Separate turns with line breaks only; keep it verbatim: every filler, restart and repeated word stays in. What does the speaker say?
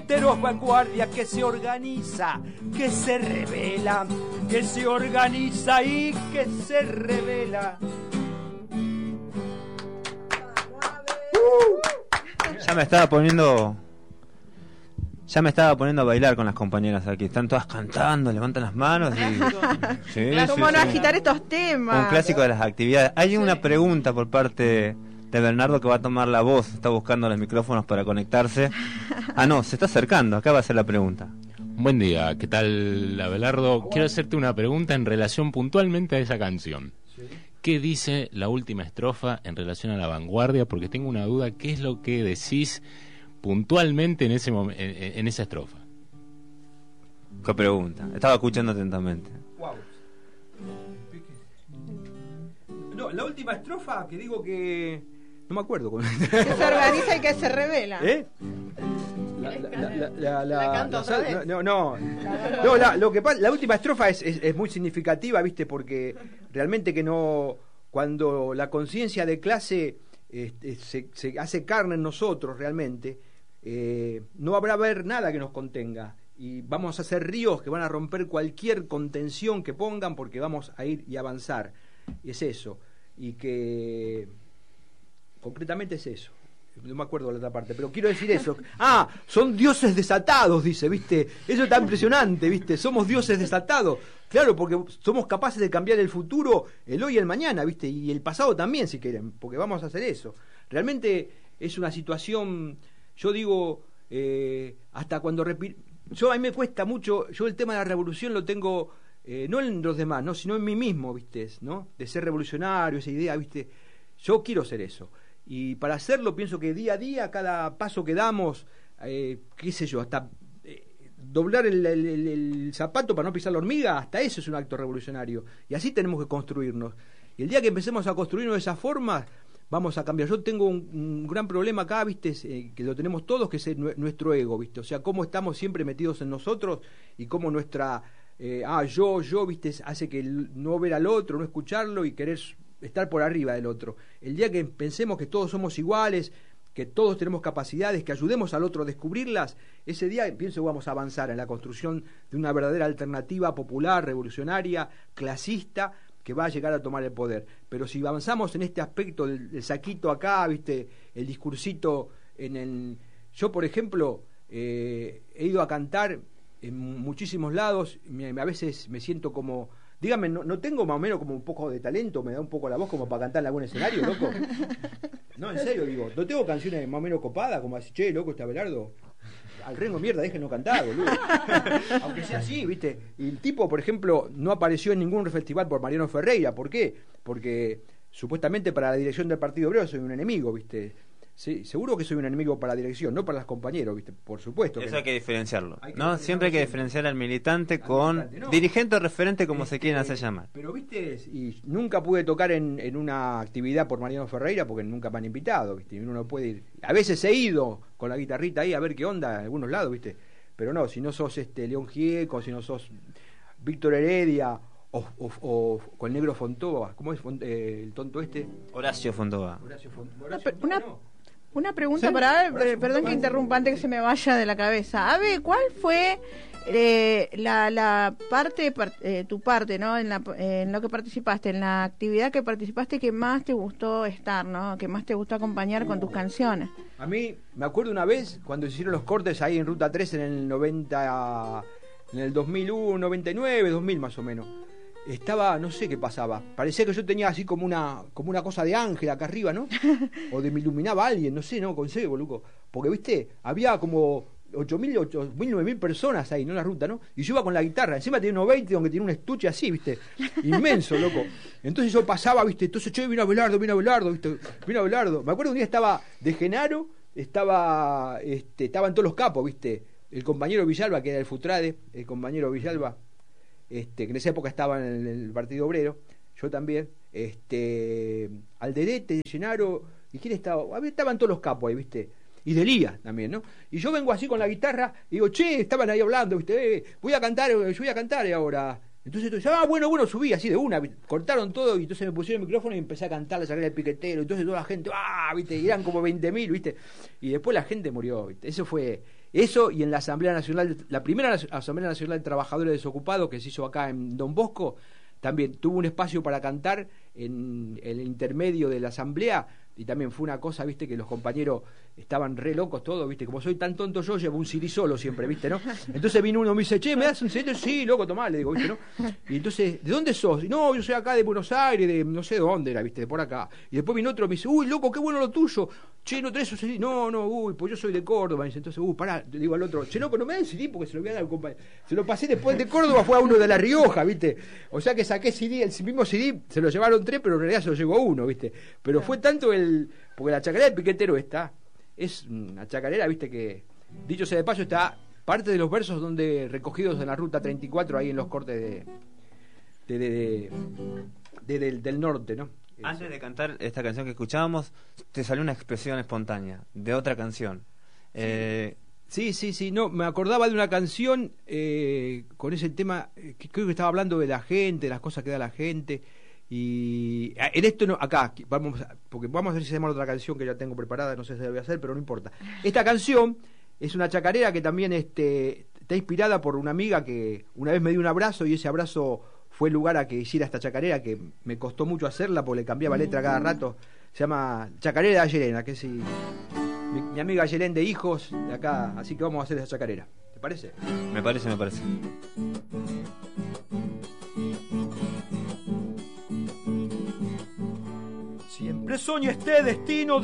Feros vanguardia que se organiza, que se revela, que se organiza y que se revela.
Ya me estaba poniendo Ya me estaba poniendo a bailar con las compañeras aquí. Están todas cantando, levantan las manos y... sí,
¿Cómo
sí,
no
sí.
agitar estos temas?
Un clásico de las actividades. Hay
Sí.
una pregunta por parte de Bernardo que va a tomar la voz. Está buscando los micrófonos para conectarse. Ah, no, se está acercando. Acá va a ser la pregunta.
Buen día, ¿qué tal, Abelardo? Quiero hacerte una pregunta en relación puntualmente a esa canción. ¿Qué dice la última estrofa en relación a la vanguardia? Porque tengo una duda, ¿qué es lo que decís puntualmente en ese mom- en, en esa estrofa?
¿Qué pregunta? Estaba escuchando atentamente.
Wow. No, la última estrofa que digo que... No me acuerdo.
Que se organiza y que se revela.
¿Eh? La, la, la, la, la,
¿La canto
la-
otra
la-
vez?
No, no, no la, lo que pasa, la última estrofa es, es, es muy significativa, ¿viste? Porque realmente que no, cuando la conciencia de clase este, se, se hace carne en nosotros realmente, eh, no habrá ver nada que nos contenga y vamos a hacer ríos que van a romper cualquier contención que pongan porque vamos a ir y avanzar. Y es eso, y que concretamente es eso. No me acuerdo de la otra parte, pero quiero decir eso. Ah, son dioses desatados, dice, ¿viste? Eso está impresionante, ¿viste? Somos dioses desatados. Claro, porque somos capaces de cambiar el futuro, el hoy y el mañana, ¿viste? Y el pasado también, si quieren, porque vamos a hacer eso. Realmente es una situación, yo digo, eh, hasta cuando... Repi- yo a mí me cuesta mucho, yo el tema de la revolución lo tengo, eh, no en los demás, no, sino en mí mismo, ¿viste? ¿No? De ser revolucionario, esa idea, ¿viste? Yo quiero ser eso. Y para hacerlo pienso que día a día, cada paso que damos, eh, qué sé yo, hasta eh, doblar el, el, el, el zapato para no pisar la hormiga, hasta eso es un acto revolucionario. Y así tenemos que construirnos. Y el día que empecemos a construirnos de esa forma, vamos a cambiar. Yo tengo un, un gran problema acá, ¿viste? Eh, que lo tenemos todos, que es el, nuestro ego, ¿viste? O sea, cómo estamos siempre metidos en nosotros y cómo nuestra... Eh, ah, yo, yo, ¿viste? Hace que el, no ver al otro, no escucharlo y querer... estar por arriba del otro. El día que pensemos que todos somos iguales, que todos tenemos capacidades, que ayudemos al otro a descubrirlas, ese día pienso que vamos a avanzar en la construcción de una verdadera alternativa popular, revolucionaria, clasista, que va a llegar a tomar el poder. Pero si avanzamos en este aspecto del, del saquito acá, viste, el discursito en el... Yo, por ejemplo, eh, he ido a cantar en muchísimos lados, me, a veces me siento como... Dígame, ¿no, ¿no tengo más o menos como un poco de talento? ¿Me da un poco la voz como para cantar en algún escenario, loco? No, en serio, digo, ¿no tengo canciones más o menos copadas? Como así, che, loco, este Abelardo, al rengo mierda, déjenlo cantar, boludo. Aunque sea así, ¿viste? Y el tipo, por ejemplo, no apareció en ningún festival por Mariano Ferreira. ¿Por qué? Porque supuestamente para la dirección del Partido Obrero soy un enemigo, ¿viste? Sí, seguro que soy un enemigo para la dirección, no para los compañeros, ¿viste? Por supuesto.
Eso
que
hay que diferenciarlo,
hay que
¿no? Siempre hay que diferenciar al militante al con militante, no. dirigente o referente, como este, se quieren hacer llamar.
Pero, ¿viste? Y nunca pude tocar en, en una actividad por Mariano Ferreira porque nunca me han invitado, ¿viste? Y uno no puede ir. A veces he ido con la guitarrita ahí a ver qué onda en algunos lados, ¿viste? Pero no, si no sos este León Gieco, si no sos Víctor Heredia... O, o, o con el negro Fontova, ¿cómo es eh, el tonto este?
Horacio Fontova.
Horacio Fontova. Horacio
Una,
Fontova, no.
una pregunta
¿Sí?
para Abe,
Horacio
perdón
Fontova.
que interrumpa antes que se me vaya de la cabeza. Abe, ¿cuál fue eh, la, la parte, par, eh, tu parte, ¿no? En, la, eh, en lo que participaste, en la actividad que participaste que más te gustó estar, ¿no? Que más te gustó acompañar con tus canciones.
A mí, me acuerdo una vez cuando hicieron los cortes ahí en Ruta tres en el noventa, en el dos mil uno, noventa y nueve, dos mil más o menos. Estaba, no sé qué pasaba, parecía que yo tenía así como una como una cosa de ángel acá arriba, ¿no? O de me iluminaba alguien, no sé, no, conseguí, boludo. Porque, viste, había como ocho mil, ocho mil, nueve mil personas ahí, ¿no? En la ruta, ¿no? Y yo iba con la guitarra, encima tenía unos veinte, aunque tenía un estuche así, viste, inmenso, loco. Entonces yo pasaba, viste, entonces, che, vino Abelardo, vino Abelardo, viste, vino Abelardo. Me acuerdo un día estaba de Genaro, estaba, este, estaban todos los capos, viste, el compañero Villalba, que era el Futrade, el compañero Villalba, este, que en esa época estaba en el, en el Partido Obrero, yo también, este, Alderete, Genaro, ¿y quién estaba? Estaban todos los capos ahí, viste, y Delía también, ¿no? Y yo vengo así con la guitarra y digo, che, estaban ahí hablando, viste, eh, voy a cantar, yo voy a cantar ahora. Entonces, entonces, ah, bueno, bueno, subí así de una, ¿viste? Cortaron todo y entonces me pusieron el micrófono y empecé a cantar, la saqué del piquetero, entonces toda la gente, ah, viste, y eran como veinte mil, viste, y después la gente murió, viste, eso fue, Eso, y en la Asamblea Nacional, la primera Asamblea Nacional de Trabajadores Desocupados que se hizo acá en Don Bosco, también tuvo un espacio para cantar en, en el intermedio de la asamblea, y también fue una cosa, viste, que los compañeros estaban re locos todos, viste, como soy tan tonto yo, llevo un C D solo siempre, viste, ¿no? Entonces vino uno y me dice, che, ¿me das un C D? Sí, loco, tomá, le digo, viste, ¿no? Y entonces, ¿de dónde sos? Y, no, yo soy acá de Buenos Aires, de no sé dónde era, viste, de por acá. Y después vino otro y me dice, uy, loco, qué bueno lo tuyo. Che, ¿no tenés un C D? No, no, uy, pues yo soy de Córdoba. Y dice, entonces, uy, pará, le digo al otro, che, loco, no me da el C D porque se lo voy a dar al compañero. Se lo pasé después de Córdoba, fue a uno de La Rioja, viste. O sea que saqué C D, el mismo C D, se lo llevaron tres, pero en realidad se lo llevó uno, viste. Pero fue tanto el... Porque la chacarera del piquetero está, es una chacarera, viste, que, dicho sea de paso, está parte de los versos donde recogidos en la ruta treinta y cuatro, ahí en los cortes de, de, de, de, de del, del norte, ¿no?
Antes de cantar esta canción que escuchábamos, te salió una expresión espontánea de otra canción. Eh,
Sí, sí, sí, no, me acordaba de una canción eh, con ese tema, eh, que creo que estaba hablando de la gente, de las cosas que da la gente. Y en esto no, acá, vamos a, porque vamos a ver si hacemos otra canción que ya tengo preparada, no sé si la voy a hacer, pero no importa. Esta canción es una chacarera que también este, está inspirada por una amiga que una vez me dio un abrazo, y ese abrazo fue el lugar a que hiciera esta chacarera, que me costó mucho hacerla porque le cambiaba letra cada rato. Se llama Chacarera de Ayelena, que es mi, mi amiga Ayelén de Hijos, de acá, así que vamos a hacer esa chacarera. ¿Te parece?
Me parece, me parece.
Siempre soñé este destino